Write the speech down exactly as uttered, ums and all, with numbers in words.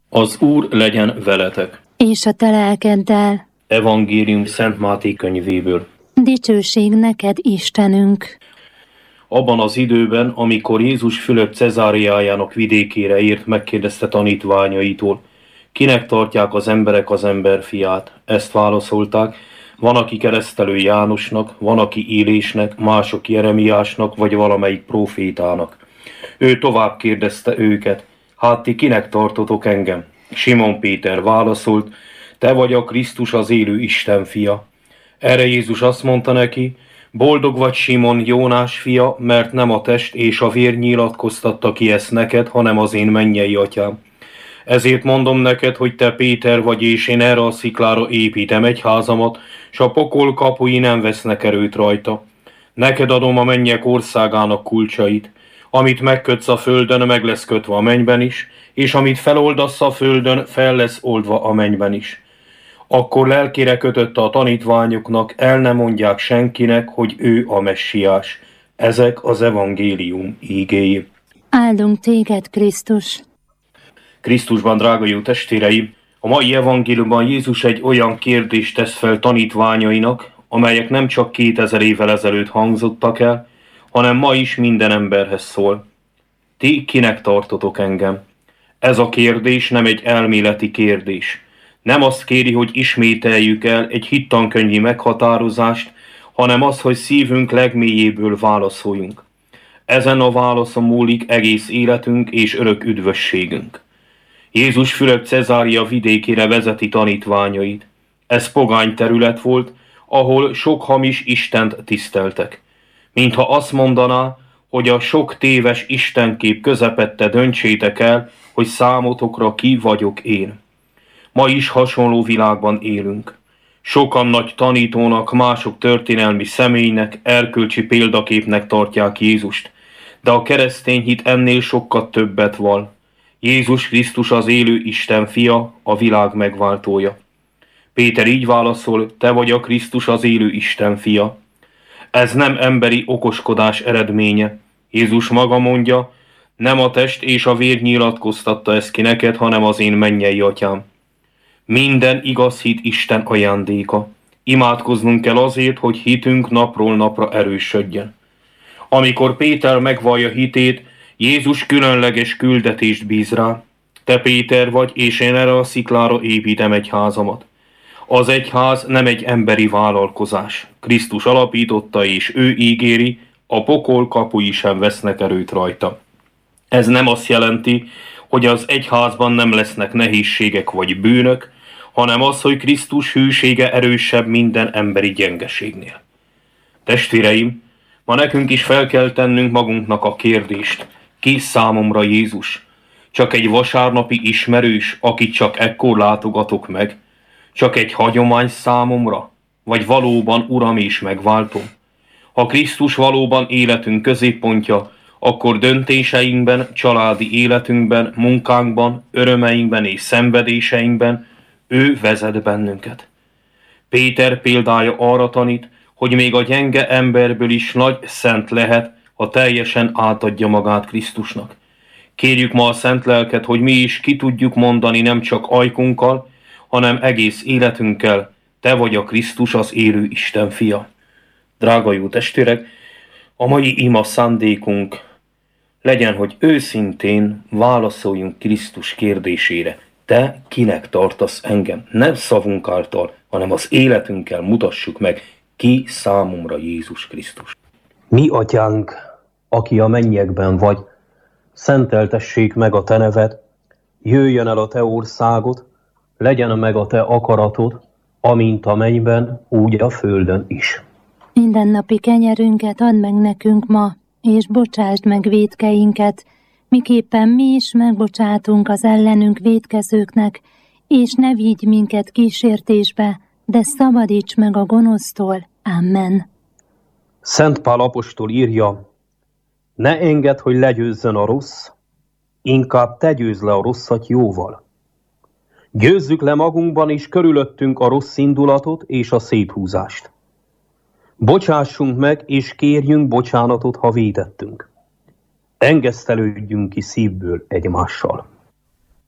Az Úr legyen veletek. És a te lelkeddel. Evangélium Szent Máté könyvéből. Dicsőség neked, Istenünk! Abban az időben, amikor Jézus Fülöp Cezáriájának vidékére ért, megkérdezte tanítványaitól, kinek tartják az emberek az emberfiát? Ezt válaszolták, van, aki keresztelő Jánosnak, van, aki Élésnek, mások Jeremiásnak, vagy valamelyik prófétának. Ő tovább kérdezte őket, hát ti kinek tartotok engem? Simon Péter válaszolt, te vagy a Krisztus, az élő Isten fia. Erre Jézus azt mondta neki, boldog vagy Simon, Jónás fia, mert nem a test és a vér nyilatkoztatta ki ezt neked, hanem az én mennyei atyám. Ezért mondom neked, hogy te Péter vagy, és én erre a sziklára építem egy házamat, s a pokol kapui nem vesznek erőt rajta. Neked adom a mennyek országának kulcsait. Amit megkötsz a földön, meg lesz kötve a mennyben is, és amit feloldasz a földön, fel lesz oldva a mennyben is. Akkor lelkére kötötte a tanítványoknak, el ne mondják senkinek, hogy ő a messiás. Ezek az evangélium ígéi. Áldunk téged, Krisztus! Krisztusban, drága jó testvéreim, a mai evangéliumban Jézus egy olyan kérdést tesz fel tanítványainak, amelyek nem csak kétezer évvel ezelőtt hangzottak el, hanem ma is minden emberhez szól. Ti kinek tartotok engem? Ez a kérdés nem egy elméleti kérdés. Nem azt kéri, hogy ismételjük el egy hittankönyvi meghatározást, hanem az, hogy szívünk legmélyéből válaszoljunk. Ezen a válaszon múlik egész életünk és örök üdvösségünk. Jézus Fülöp Cezária vidékére vezeti tanítványait. Ez pogány terület volt, ahol sok hamis istent tiszteltek. Mintha azt mondaná, hogy a sok téves istenkép közepette döntsétek el, hogy számotokra ki vagyok én. Ma is hasonló világban élünk. Sokan nagy tanítónak, mások történelmi személynek, erkölcsi példaképnek tartják Jézust, de a keresztény hit ennél sokkal többet val. Jézus Krisztus az élő Isten fia, a világ megváltója. Péter így válaszol, te vagy a Krisztus, az élő Isten fia. Ez nem emberi okoskodás eredménye. Jézus maga mondja, nem a test és a vér nyilatkoztatta ezt ki neked, hanem az én mennyei atyám. Minden igaz hit Isten ajándéka. Imádkoznunk kell azért, hogy hitünk napról napra erősödjön. Amikor Péter megvallja hitét, Jézus különleges küldetést bíz rá. Te Péter vagy, és én erre a sziklára építem egy házamat. Az egyház nem egy emberi vállalkozás. Krisztus alapította, és ő ígéri, a pokol kapui sem vesznek erőt rajta. Ez nem azt jelenti, hogy az egyházban nem lesznek nehézségek vagy bűnök, hanem az, hogy Krisztus hűsége erősebb minden emberi gyengeségnél. Testvéreim, ma nekünk is fel kell tennünk magunknak a kérdést, ki számomra Jézus? Csak egy vasárnapi ismerős, akit csak ekkor látogatok meg? Csak egy hagyomány számomra? Vagy valóban Uram és megváltom? Ha Krisztus valóban életünk középpontja, akkor döntéseinkben, családi életünkben, munkánkban, örömeinkben és szenvedéseinkben ő vezet bennünket. Péter példája arra tanít, hogy még a gyenge emberből is nagy szent lehet, ha teljesen átadja magát Krisztusnak. Kérjük ma a szent lelket, hogy mi is ki tudjuk mondani nem csak ajkunkkal, hanem egész életünkkel, te vagy a Krisztus, az élő Isten fia. Drága jó testvérek, a mai ima szándékunk legyen, hogy őszintén válaszoljunk Krisztus kérdésére. Te kinek tartasz engem? Nem szavunk által, hanem az életünkkel mutassuk meg, ki számomra Jézus Krisztus. Mi atyánk, aki a mennyekben vagy, szenteltessék meg a te neved, jöjjön el a te országod, legyen meg a te akaratod, amint a mennyben, úgy a földön is. Mindennapi kenyerünket add meg nekünk ma, és bocsásd meg vétkeinket, miképpen mi is megbocsátunk az ellenünk vétkezőknek, és ne vigy minket kísértésbe, de szabadíts meg a gonosztól. Amen. Szent Pál apostol írja, ne engedd, hogy legyőzzön a rossz, inkább te győzd le a rosszat jóval. Győzzük le magunkban és körülöttünk a rossz indulatot és a széthúzást. Bocsássunk meg és kérjünk bocsánatot, ha vétettünk. Engesztelődjünk ki szívből egymással.